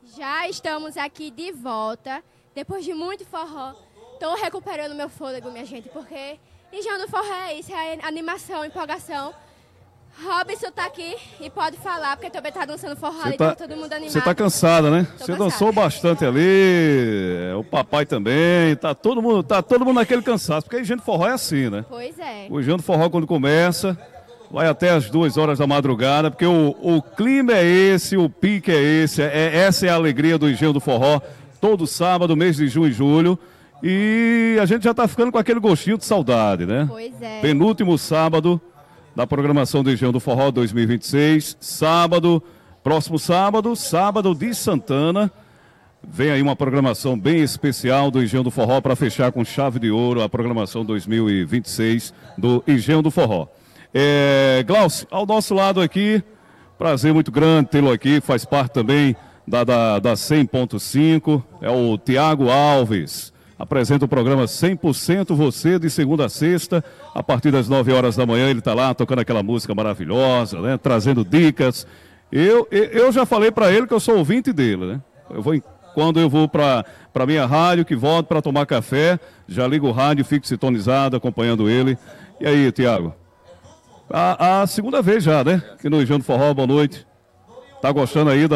Já estamos aqui de volta, depois de muito forró. Estou recuperando meu fôlego, minha gente, porque Engenho do Forró é isso, é animação, empolgação. Robson tá aqui e pode falar, porque também tá dançando forró ali, tá todo mundo animado. Você tá cansada, né? Você dançou bastante ali, o papai também, tá todo mundo naquele cansaço, porque Engenho do Forró é assim, né? Pois é. O Engenho do Forró, quando começa, vai até as 2 horas da madrugada, porque o clima é esse, o pique é esse, essa é a alegria do Engenho do Forró, todo sábado, mês de junho e julho. E a gente já tá ficando com aquele gostinho de saudade, né? Pois é. Penúltimo sábado da programação do Engenho do Forró 2026, próximo sábado de Santana. Vem aí uma programação bem especial do Engenho do Forró para fechar com chave de ouro a programação 2026 do Engenho do Forró. Glaucio, ao nosso lado aqui, prazer muito grande tê-lo aqui, faz parte também da 100.5, é o Tiago Alves. Apresenta o programa 100% Você, de segunda a sexta, a partir das 9 horas da manhã ele está lá tocando aquela música maravilhosa, né? Trazendo dicas. Eu já falei para ele que eu sou ouvinte dele, né? Quando eu vou para minha rádio, que volto para tomar café, já ligo o rádio, fico sintonizado, acompanhando ele. E aí, Tiago? A segunda vez já, né? Aqui no Engenho do Forró, boa noite. Tá gostando aí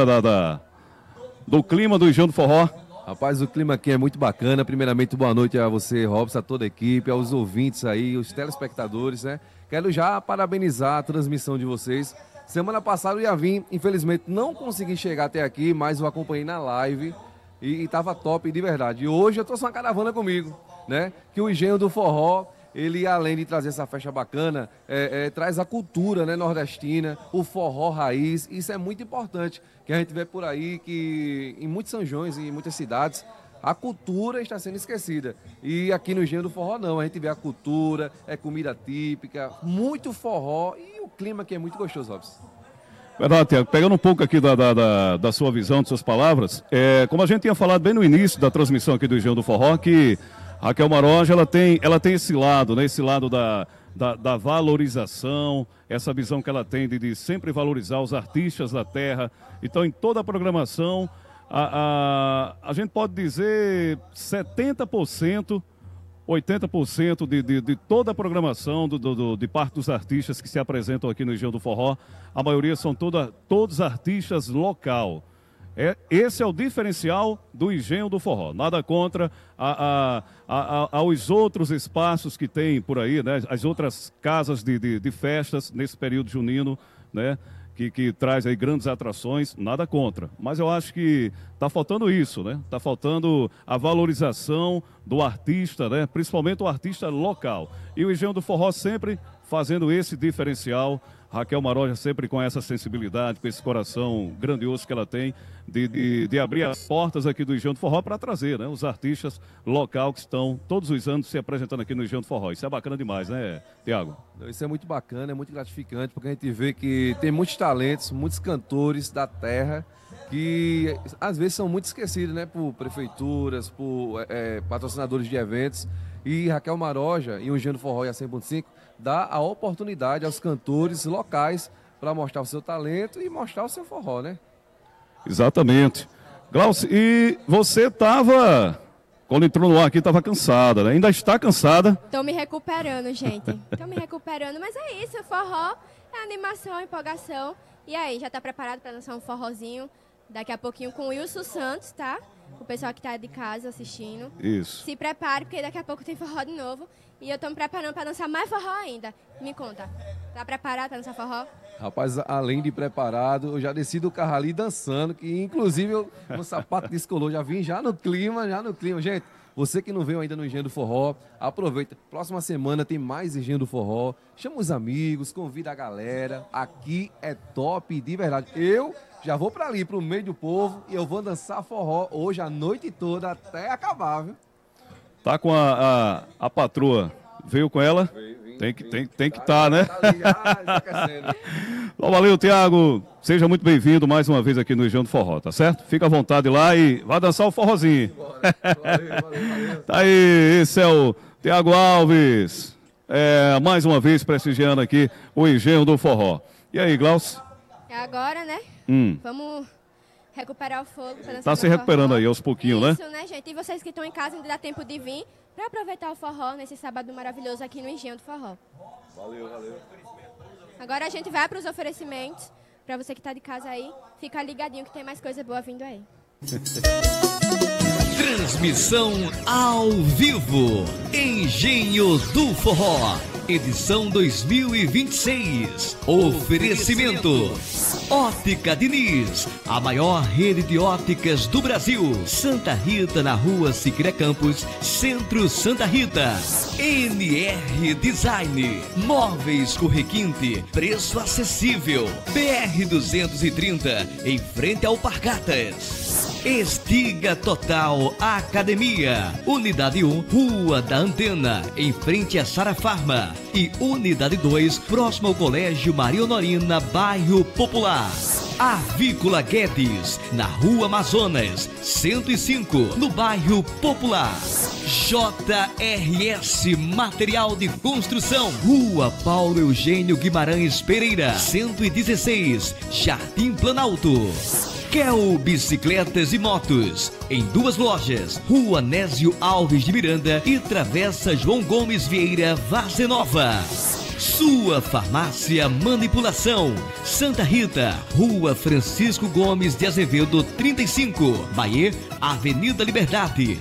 do clima do Engenho do Forró? Rapaz, o clima aqui é muito bacana. Primeiramente, boa noite a você, Robson, a toda a equipe, aos ouvintes aí, os telespectadores, né? Quero já parabenizar a transmissão de vocês. Semana passada eu ia vir, infelizmente não consegui chegar até aqui, mas eu acompanhei na live e tava top de verdade. E hoje eu trouxe uma caravana comigo, né? Que o Engenho do Forró, ele além de trazer essa festa bacana, traz a cultura, né, nordestina, o forró raiz. Isso é muito importante, que a gente vê por aí que em muitos São Joões e em muitas cidades a cultura está sendo esquecida. E aqui no Engenho do Forró não, a gente vê a cultura, comida típica, muito forró e o clima que é muito gostoso, Robson. Verdade, Tiago. Pegando um pouco aqui da sua visão, de suas palavras, como a gente tinha falado bem no início da transmissão aqui do Engenho do Forró, que Raquel Maroja, ela tem esse lado, né? Esse lado da valorização, essa visão que ela tem de sempre valorizar os artistas da terra. Então, em toda a programação, a gente pode dizer 70%, 80% de toda a programação de parte dos artistas que se apresentam aqui no Engenho do Forró, a maioria são todos artistas local. Esse é o diferencial do Engenho do Forró. Nada contra aos outros espaços que tem por aí, né? As outras casas de festas nesse período junino, né? Que traz aí grandes atrações, nada contra. Mas eu acho que está faltando isso, né? Está faltando a valorização do artista, né? Principalmente o artista local. E o Engenho do Forró sempre fazendo esse diferencial. Raquel Maroja sempre com essa sensibilidade, com esse coração grandioso que ela tem de abrir as portas aqui do Engenho do Forró para trazer, né, os artistas local que estão todos os anos se apresentando aqui no Engenho do Forró. Isso é bacana demais, né, Tiago? Isso é muito bacana, é muito gratificante, porque a gente vê que tem muitos talentos, muitos cantores da terra que às vezes são muito esquecidos, né, por prefeituras, por patrocinadores de eventos. E Raquel Maroja e o Engenho do Forró e a 100.5 dá a oportunidade aos cantores locais para mostrar o seu talento e mostrar o seu forró, né? Exatamente. Glaucio, e você estava, quando entrou no ar aqui, estava cansada, né? Ainda está cansada? Estou me recuperando, gente. Estou me recuperando, mas é isso, forró é animação, empolgação. E aí, já está preparado para dançar um forrozinho? Daqui a pouquinho com o Wilson Santos, tá? O pessoal que está de casa assistindo. Isso. Se prepare, porque daqui a pouco tem forró de novo. E eu estou me preparando para dançar mais forró ainda. Me conta, tá preparado para dançar forró? Rapaz, além de preparado, eu já desci do carro ali dançando, que inclusive meu sapato descolou, já vim já no clima. Gente, você que não veio ainda no Engenho do Forró, aproveita. Próxima semana tem mais Engenho do Forró. Chama os amigos, convida a galera. Aqui é top de verdade. Eu já vou para ali, pro meio do povo, e eu vou dançar forró hoje a noite toda até acabar, viu? Tá com a patroa, veio com ela? Tem que estar, né? Bom, valeu, Tiago. Seja muito bem-vindo mais uma vez aqui no Engenho do Forró, tá certo? Fica à vontade lá e vá dançar o forrozinho. Valeu. Tá aí, esse é o Tiago Alves. Mais uma vez prestigiando aqui o Engenho do Forró. E aí, Glaucio? É agora, né? Vamos recuperar o fogo. Tá se recuperando aí aos pouquinhos, né? Isso, né, gente? E vocês que estão em casa, ainda dá tempo de vir para aproveitar o forró nesse sábado maravilhoso aqui no Engenho do Forró. Valeu, valeu. Agora a gente vai para os oferecimentos. Para você que está de casa aí, fica ligadinho que tem mais coisa boa vindo aí. Transmissão ao vivo. Engenho do Forró. Edição 2026. Oferecimento. Ótica Diniz, a maior rede de óticas do Brasil. Santa Rita, na rua Siqueira Campos, Centro Santa Rita. NR Design, móveis com requinte, preço acessível. BR 230, em frente ao Parcatas. Estiga Total Academia, Unidade 1, Rua da Antena, em frente a Sara Farma. E Unidade 2, próximo ao Colégio Maria Honorina, bairro Popular. Avícola Guedes, na Rua Amazonas, 105, no bairro Popular. JRS Material de Construção, Rua Paulo Eugênio Guimarães Pereira, 116, Jardim Planalto. Kel Bicicletas e Motos, em 2 lojas, Rua Nésio Alves de Miranda e Travessa João Gomes Vieira, Várzea Nova. Sua Farmácia Manipulação, Santa Rita, Rua Francisco Gomes de Azevedo 35, Bahia, Avenida Liberdade,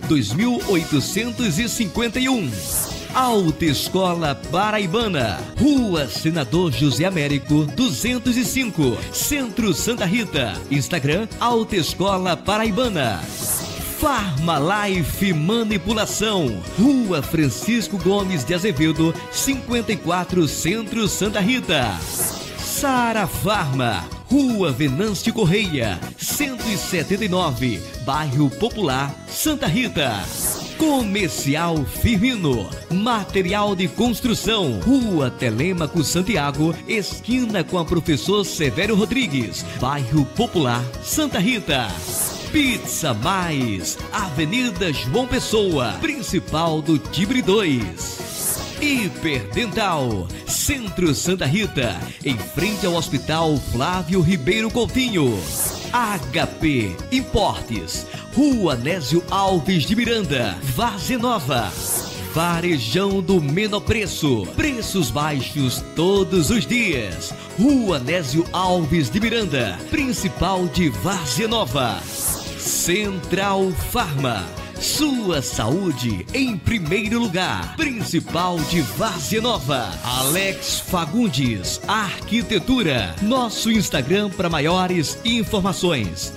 2851. Autoescola Paraibana, Rua Senador José Américo 205, Centro Santa Rita. Instagram Autoescola Paraibana. Farmalife Manipulação, Rua Francisco Gomes de Azevedo 54, Centro Santa Rita. Sara Farma, Rua Venâncio Correia 179, Bairro Popular, Santa Rita. Comercial Firmino, material de construção, Rua Telêmaco Santiago, esquina com a Professor Severo Rodrigues, bairro Popular, Santa Rita. Pizza Mais, Avenida João Pessoa, principal do Tibre 2. Hiperdental, Centro Santa Rita, em frente ao Hospital Flávio Ribeiro Coutinho. HP Importes, Rua Nésio Alves de Miranda, Várzea Nova. Varejão do menor preço, preços baixos todos os dias. Rua Nésio Alves de Miranda, principal de Várzea Nova. Central Farma, sua saúde em primeiro lugar, principal de Várzea Nova. Alex Fagundes, Arquitetura. Nosso Instagram para maiores informações,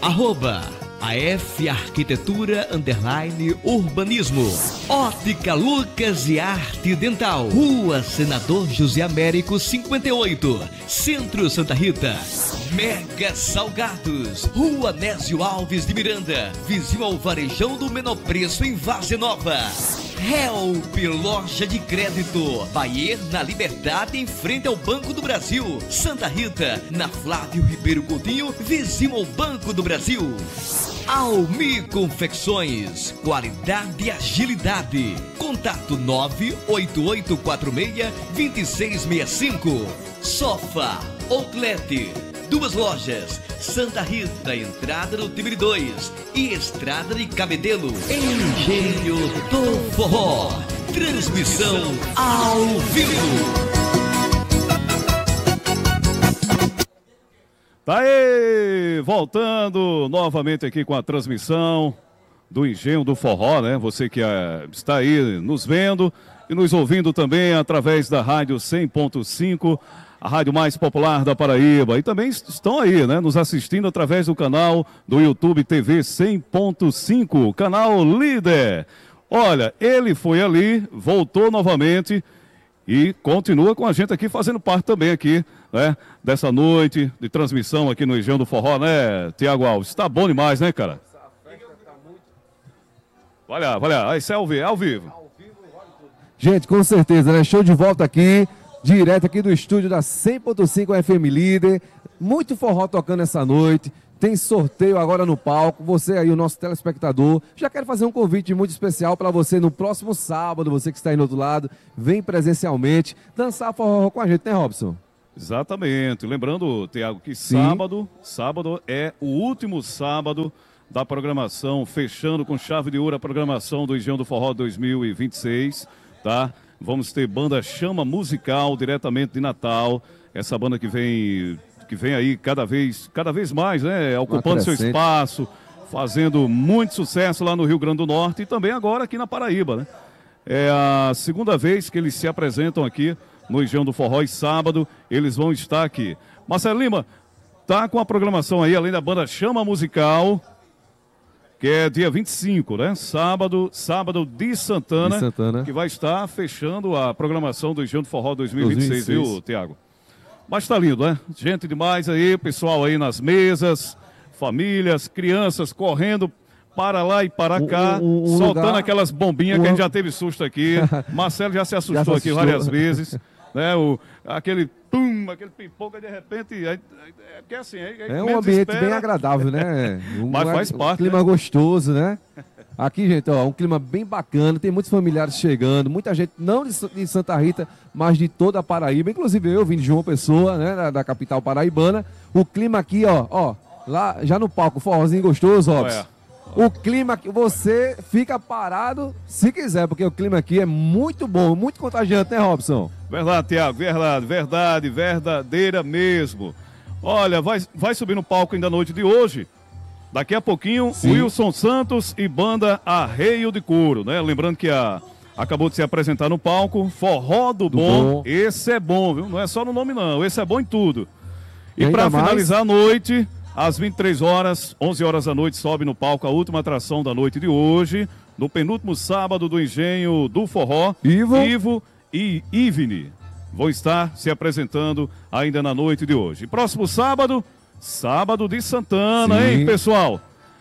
@AF Arquitetura _Urbanismo. Ótica Lucas e Arte Dental, Rua Senador José Américo 58, Centro Santa Rita. Mega Salgados, Rua Nésio Alves de Miranda, vizinho ao Varejão do Menor Preço em Várzea Nova. Help Loja de Crédito, Bahia, na Liberdade, em frente ao Banco do Brasil. Santa Rita, na Flávio Ribeiro Coutinho, vizinho ao Banco do Brasil. Almi Confecções, qualidade e agilidade. Contato 98846-2665. Sofá Outlet, 2 lojas, Santa Rita, entrada no Tibre 2 e Estrada de Cabedelo. Engenho do Forró, transmissão ao vivo. Tá aí, voltando novamente aqui com a transmissão do Engenho do Forró, né? Você que está aí nos vendo e nos ouvindo também através da rádio 100.5, a rádio mais popular da Paraíba. E também estão aí, né? Nos assistindo através do canal do YouTube TV 100.5, canal líder. Olha, ele foi ali, voltou novamente e continua com a gente aqui, fazendo parte também aqui, né, dessa noite de transmissão aqui no Engenho do Forró, né, Tiago Alves? Tá bom demais, né, cara? Olha, olha, isso é ao vivo. Gente, com certeza, né? Show de volta aqui, direto aqui do estúdio da 100.5 FM Líder. Muito forró tocando essa noite. Tem sorteio agora no palco. Você aí, o nosso telespectador, já quero fazer um convite muito especial para você no próximo sábado. Você que está aí no outro lado, vem presencialmente dançar forró com a gente, né, Robson? Exatamente. Lembrando, Tiago, que Sim. sábado é o último sábado da programação, fechando com chave de ouro a programação do Engenho do Forró 2026, tá? Vamos ter banda Chama Musical diretamente de Natal, essa banda que vem aí cada vez mais, né? Ocupando seu crescente. espaço, fazendo muito sucesso lá no Rio Grande do Norte e também agora aqui na Paraíba, né? É a segunda vez que eles se apresentam aqui no Engenho do Forró e sábado eles vão estar aqui. Marcelo Lima, tá com a programação aí, além da banda Chama Musical, que é dia 25, né? Sábado de Santana, De Santana. que vai estar fechando a programação do Engenho do Forró 2026, viu, Tiago? Mas tá lindo, né? Gente demais aí, pessoal aí nas mesas, famílias, crianças correndo para lá e para cá, soltando lugar- aquelas bombinhas que a gente já teve susto aqui. Marcelo já se assustou aqui várias vezes, né? Aquele pum, aquele pipoca, de repente, que assim, É um ambiente bem agradável, né? Mas faz parte, Um clima né? gostoso, né? Aqui, gente, ó, um clima bem bacana, tem muitos familiares chegando, muita gente, não de Santa Rita, mas de toda a Paraíba, inclusive eu vim de João Pessoa, né, da capital paraibana. O clima aqui, ó, lá já no palco, forrozinho gostoso, Robson. O clima que você fica parado se quiser, porque o clima aqui é muito bom, muito contagiante, né, Robson? Verdade, Tiago, verdade, verdadeira mesmo. Olha, vai subir no palco ainda à noite de hoje. Daqui a pouquinho, Sim. Wilson Santos e banda Arreio de Couro, né? Lembrando que acabou de se apresentar no palco, Forró do Bom. Esse é bom, viu? Não é só no nome não, esse é bom em tudo. E ainda para mais- finalizar a noite, às 23 horas, 11 horas da noite, sobe no palco a última atração da noite de hoje, no penúltimo sábado do Engenho do Forró. Ivo e Ivne vão estar se apresentando ainda na noite de hoje. Próximo sábado de Santana, Sim. hein, pessoal?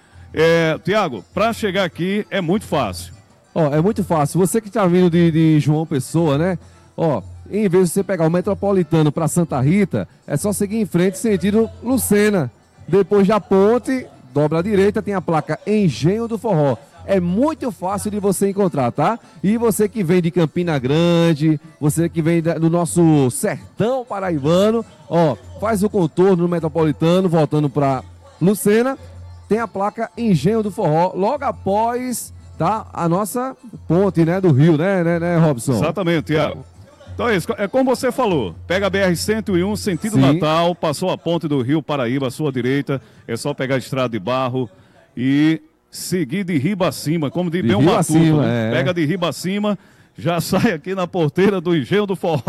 Tiago, para chegar aqui é muito fácil. Ó, é muito fácil. Você que está vindo de João Pessoa, né? Ó, em vez de você pegar o Metropolitano para Santa Rita, é só seguir em frente sentido Lucena. Depois da ponte, dobra à direita, tem a placa Engenho do Forró. É muito fácil de você encontrar, tá? E você que vem de Campina Grande, você que vem do nosso sertão paraibano, ó, faz o contorno no Metropolitano, voltando para Lucena, tem a placa Engenho do Forró, logo após, tá? A nossa ponte, né, do Rio, né, Robson? Exatamente, Tiago. Então é isso, é como você falou, pega a BR-101, sentido Sim. Natal, passou a ponte do Rio Paraíba à sua direita, é só pegar a estrada de barro e seguir de riba acima, como de bem um riba matuto, acima, né? é. Pega de riba acima, já sai aqui na porteira do Engenho do Forró.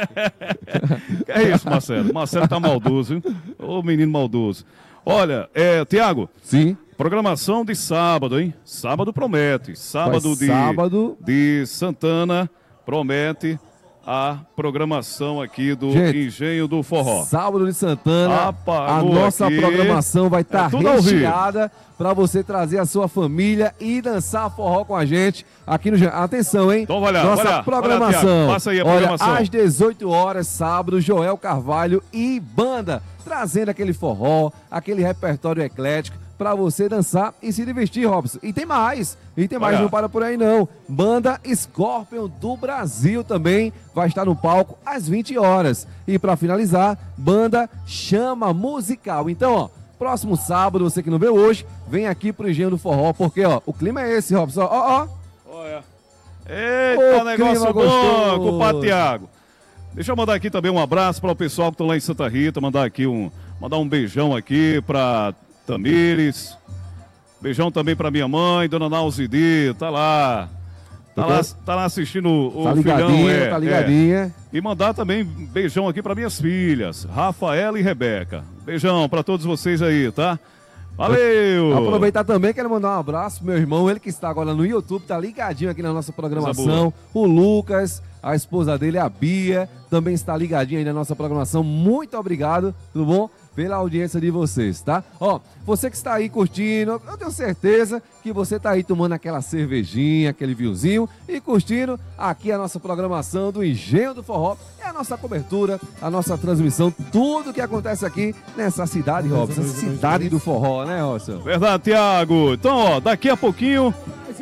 Que é isso, Marcelo? Marcelo tá maldoso, hein? Ô menino maldoso. Olha, Tiago. Sim. Programação de sábado, hein? Sábado promete. Sábado de Santana promete a programação aqui do Engenho do Forró. Sábado de Santana, a nossa aqui. programação vai estar tudo ao vivo. recheada para você trazer a sua família e dançar forró com a gente aqui no... Atenção, hein? Então vai lá, nossa vai lá. programação. Vai lá, Thiago. Passa aí a programação. Olha, às 18 horas, sábado, Joel Carvalho e banda, trazendo aquele forró, aquele repertório eclético para você dançar e se divertir, Robson. E tem mais, Olha. não para por aí não. Banda Scorpion do Brasil também vai estar no palco às 20 horas. E para finalizar, banda Chama Musical. Então, ó, próximo sábado, você que não veio hoje, vem aqui pro Engenho do Forró, porque, ó, o clima é esse, Robson. Ó. Olha. Eita, Ô, negócio clima bom, gostoso. compadre Tiago. Deixa eu mandar aqui também um abraço para o pessoal que está lá em Santa Rita, mandar um beijão aqui para Tamires. Beijão também para minha mãe, dona Nauzidi, tá lá assistindo o Tá filhão. ligadinha, tá ligadinha. E mandar também beijão aqui para minhas filhas, Rafaela e Rebeca. Beijão para todos vocês aí, tá? Valeu! Aproveitar também, quero mandar um abraço pro meu irmão, ele que está agora no YouTube, tá ligadinho aqui na nossa programação. O Lucas, a esposa dele, a Bia, também está ligadinho aí na nossa programação. Muito obrigado, tudo bom? Pela audiência de vocês, tá? Ó, você que está aí curtindo, eu tenho certeza que você está aí tomando aquela cervejinha, aquele vinhozinho e curtindo aqui a nossa programação do Engenho do Forró. É a nossa cobertura, a nossa transmissão, tudo que acontece aqui nessa cidade, Robson, cidade do forró, né, Robson? Verdade, Tiago. Então, ó, daqui a pouquinho,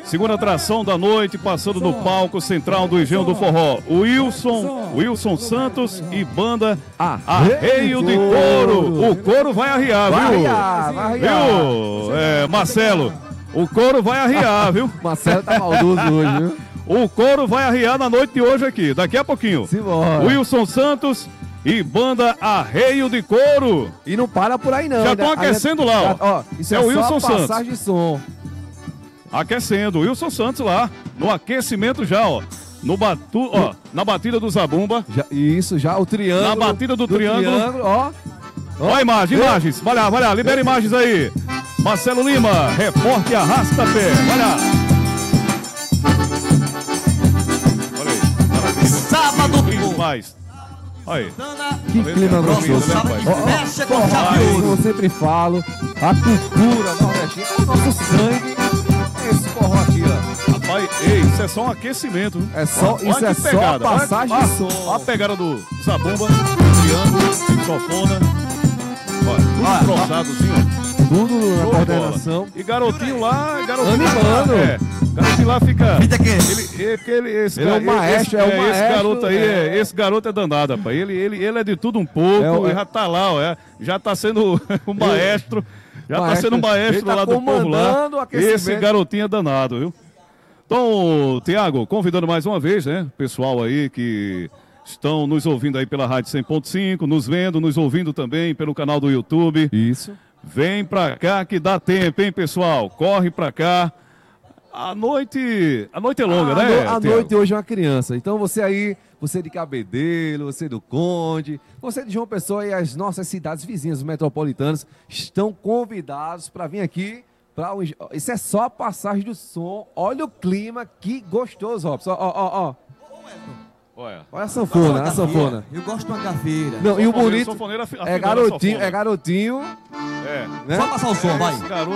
Segunda atração da noite, passando no palco central do Engenho do Forró. Wilson Santos e banda Arreio de Couro. O couro vai arriar, viu? Vai arriar. Viu, Marcelo? O couro vai arriar, viu? Marcelo tá maldoso hoje, viu? O couro vai arriar na noite de hoje aqui, daqui a pouquinho. Simbora. Wilson Santos e banda Arreio de Couro. E não para por aí não. Já estão aquecendo lá, ó. Isso é o Wilson só Santos. passagem de som. Aquecendo, Wilson Santos lá, no aquecimento já, ó. Na batida do Zabumba. Já o triângulo. Na batida do triângulo. Ó. Ó a imagens. Vai lá, libera imagens aí. Marcelo Lima, repórter Arrasta-Pé. Vai lá. Olha aí, maravilha. Sábado, mais. Olha aí. Que clima gostoso. Fecha com Como chave de ouro. eu sempre falo, a cultura nordestina é o nosso sangue. É esse forró aqui, ó. Rapaz, isso é só um aquecimento. É só, Olha isso que é só pegada. passagem Olha, de som. Olha a pegada do Zabumba, triângulo, sofona. Olha, tudo troçadozinho, ó. Tudo na Show de coordenação. bola. E garotinho lá, Animando. Garotinho lá fica. Vida que Esse Ele é o maestro, esse garoto aí, esse garoto é danado, rapaz. Ele é de tudo um pouco, já tá lá, ó. Já tá sendo um maestro. Já tá sendo um maestro tá lá do povo lá. comandando o aquecimento. Esse garotinho é danado, viu? Então, Tiago, convidando mais uma vez, né? Pessoal aí que estão nos ouvindo aí pela Rádio 100.5, nos vendo, nos ouvindo também pelo canal do YouTube. Isso. Vem pra cá que dá tempo, hein, pessoal? Corre pra cá. A noite é longa, né? A Tiago? noite hoje é uma criança. Então você aí, você de Cabedelo, você do Conde, você de João Pessoa e as nossas cidades vizinhas metropolitanas estão convidados para vir aqui. Isso é só a passagem do som. Olha o clima, que gostoso, Robson. Ó. Olha a sanfona, a sanfona. Eu gosto de uma gafeira. Não, e o bonito Sanfoneiro é garotinho, sanfona. é garotinho. É. Né? Só passar o som, vai. Esse garoto